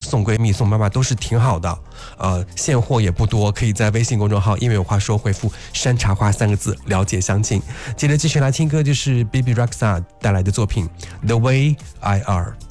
送闺蜜、送妈妈都是挺好的。现货也不多，可以在微信公众号因为有话说回复山茶花3个字了解详情。接着继续来听歌，就是 Bebe Rexha 带来的作品 The Way I Are。